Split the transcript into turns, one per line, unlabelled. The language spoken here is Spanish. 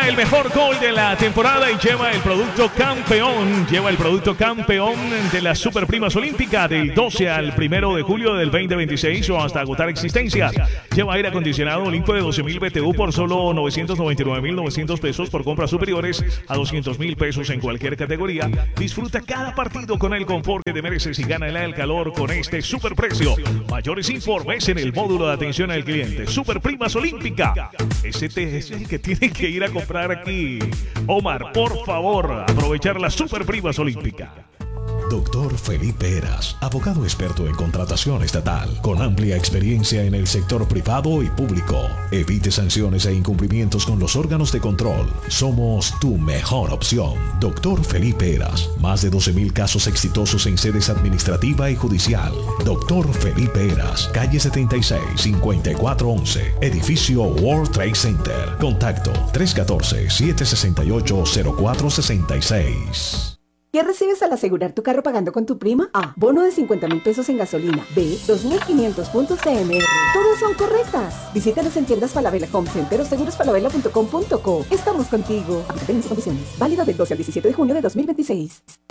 Marca el mejor gol de la temporada y lleva el producto campeón. Lleva el producto campeón de las Superprimas Olímpicas del 12 al 1 de julio del 2026 o hasta agotar existencias. Lleva aire acondicionado Olimpo de 12.000 BTU por solo 999.900 pesos por compras superiores a 200.000 pesos en cualquier categoría. Disfruta cada partido con el confort que te mereces y gana el calor con este superprecio. Mayores informes en el módulo de atención al cliente. Superprimas Olímpica. Ese es el que tiene que ir a comprar aquí. Omar, por favor, aprovechar las Superprimas Olímpica.
Doctor Felipe Heras, abogado experto en contratación estatal, con amplia experiencia en el sector privado y público. Evite sanciones e incumplimientos con los órganos de control. Somos tu mejor opción. Doctor Felipe Heras, más de 12.000 casos exitosos en sedes administrativa y judicial. Doctor Felipe Heras, calle 76, 5411, edificio World Trade Center. Contacto 314-768-0466.
¿Qué recibes al asegurar tu carro pagando con tu prima? A. Bono de 50.000 pesos en gasolina. B. 2.500 puntos CMR. Todas son correctas. Visítanos en tiendas Falabella Home Center o segurosfalabella.com.co. Estamos contigo. Aplica términos y condiciones. Válido del 12 al 17 de junio de 2026.